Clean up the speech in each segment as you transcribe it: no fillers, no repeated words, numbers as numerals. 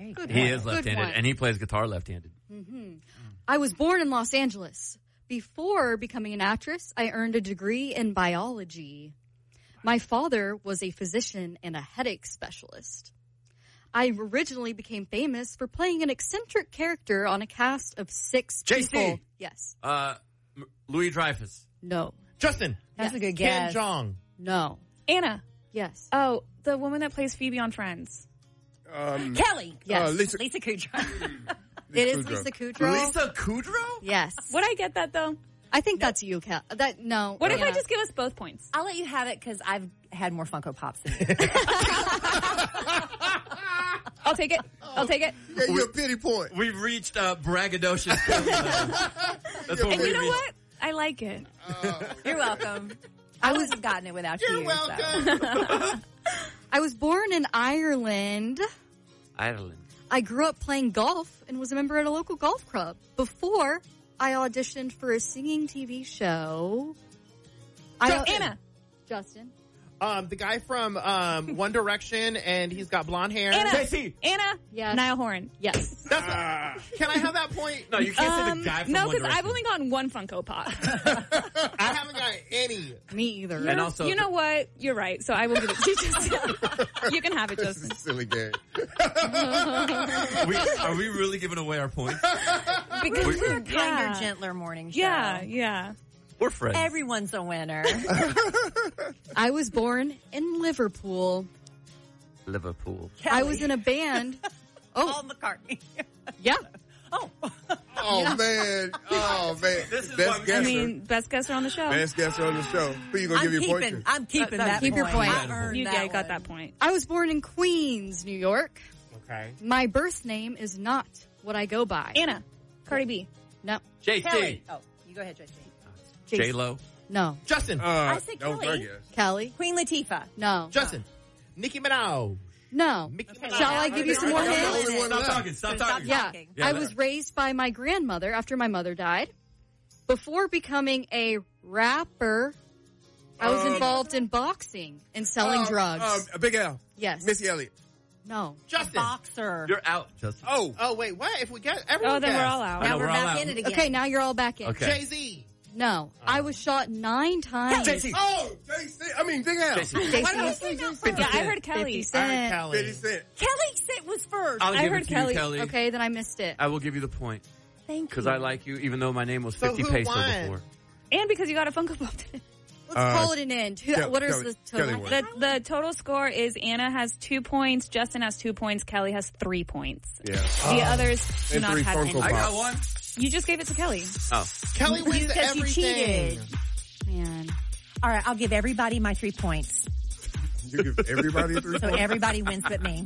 Good He one. is left-handed, and he plays guitar left-handed. Mm-hmm. I was born in Los Angeles. Before becoming an actress, I earned a degree in biology. My father was a physician and a headache specialist. I originally became famous for playing an eccentric character on a cast of 6 JC. people. Yes. Louis Dreyfus. No. Justin. That's a good Ken guess. Jeong. No. Anna. Yes. Oh, the woman that plays Phoebe on Friends. Kelly. Yes. Lisa Kudrow. It is Lisa Kudrow. Lisa Kudrow? Yes. Would I get that, though? I think that's you, Cal. No. What if yeah. I just give us both points? I'll let you have it because I've had more Funko Pops than you. I'll take it. I'll take it. Yeah, you're a pity point. We've reached braggadocious. That's what And we you know reached. what? I like it. You're welcome. I wouldn't have gotten it without you. You're welcome. So. I was born in Ireland. Ireland. I grew up playing golf and was a member at a local golf club. Before, I auditioned for a singing TV show. Anna. Justin. The guy from One Direction, and he's got blonde hair. Anna. JC. Anna. Yes. Niall Horan. Yes. Can I have that point? No, you can't say the guy from No, One because I've Direction. only gotten one Funko Pop. I haven't got any. Me either. And also, You know what? You're right. So I will give it to you, Justin. You can have it, This is Justin. a silly game. are we really giving away our points? Because We're a kinder, gentler morning show. Yeah, yeah. We're friends. Everyone's a winner. I was born in Liverpool. Liverpool. I was in a band. Paul McCartney. Yeah. Oh. Oh, man. Oh, man. This is Best why we- guesser. I mean, best guesser on the show. Best guesser on the show. Who you going to give your point to? I'm keeping that Keep your point. I earned You that got one. that point. I was born in Queens, New York. Okay. My birth name is not what I go by. Anna. Cardi B. No. JC. Kelly. Oh, you go ahead, JC. J-Lo. No. Justin. I said that was my Kelly. guess. Kelly. Queen Latifah. No. Justin. Nicki Minaj. No. Mickey Okay, Minaj. Shall I give you some more I'm the hints? only one Stop left. talking. Stop Stop talking. Yeah. talking. Yeah, I but- was raised by my grandmother after my mother died. Before becoming a rapper, I was involved in boxing and selling drugs. Big L. Yes. Missy Elliott. No. Justin. Boxer. You're out, Justin. Oh, wait, what? If we get everyone Oh, then we're guessed. all out. I know, Now we're we're all back out. in it again. Okay, now you're all back in. Okay. Jay-Z. No. I was shot 9 times. JC. Oh, JC. I mean, Big L. JC. JC. Why did you say no first? Yeah, I heard 50 Kelly. Cent. Kelly. 50 Cent. Kelly said was first. I'll I give heard it to Kelly. you, Kelly. Okay, then I missed it. I will give you the point. Thank you. Because I like you, even though my name was So 50 who peso won? before. And because you got a Funko Pop today. Let's call it an end. What is Kelly- the Kelly total? won. The total score is Anna has 2 points, Justin has 2 points, Kelly has 3 points. Yeah. The others do and not 3 have Funko any. I Pops. got one. You just gave it to Kelly. Oh. Kelly wins Because she everything. cheated. Man. All right, I'll give everybody my 3 points. You give everybody a 3 So points? everybody wins but me.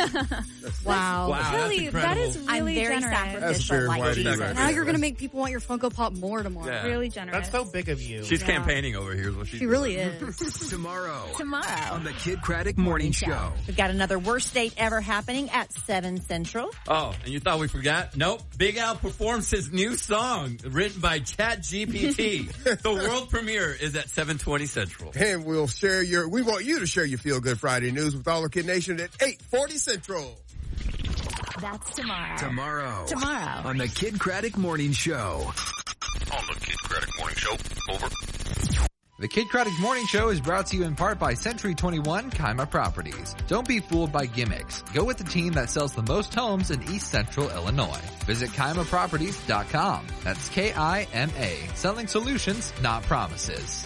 Wow. Wow, that's Kelly, that incredible. is I'm really very generous. That's sacrificial very like white of you Jesus. right Now there. you're going to make people want your Funko Pop more tomorrow. Yeah. Really generous. That's so big of you. She's Yeah. campaigning over here. Is what she's She really is. Tomorrow Tomorrow. on the Kid Craddock Morning Show. We've got another worst date ever happening at 7 Central. Oh, and you thought we forgot? Nope. Big Al performs his new song written by ChatGPT. The world premiere is at 7:20 Central. And we want you to share your Feel Good Friday news with all of Kid Nation at 8:40 Central. That's tomorrow. Tomorrow on the Kid Craddock Morning Show. On the Kid Craddock Morning Show. Over. The Kid Craddock Morning Show is brought to you in part by Century 21 Kaima Properties. Don't be fooled by gimmicks. Go with the team that sells the most homes in East Central Illinois. Visit KaimaProperties.com. That's K-I-M-A. Selling solutions, not promises.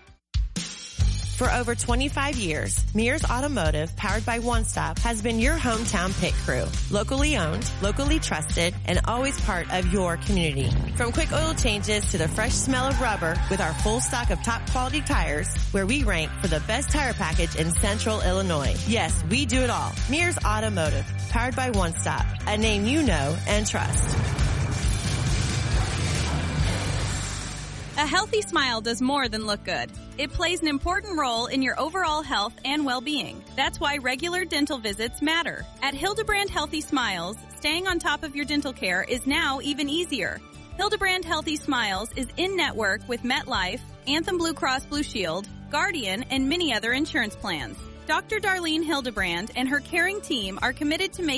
For over 25 years, Mears Automotive, powered by One Stop, has been your hometown pit crew. Locally owned, locally trusted, and always part of your community. From quick oil changes to the fresh smell of rubber, with our full stock of top quality tires, where we rank for the best tire package in Central Illinois. Yes, we do it all. Mears Automotive, powered by One Stop, a name you know and trust. A healthy smile does more than look good. It plays an important role in your overall health and well-being. That's why regular dental visits matter. At Hildebrand Healthy Smiles, staying on top of your dental care is now even easier. Hildebrand Healthy Smiles is in-network with MetLife, Anthem Blue Cross Blue Shield, Guardian, and many other insurance plans. Dr. Darlene Hildebrand and her caring team are committed to making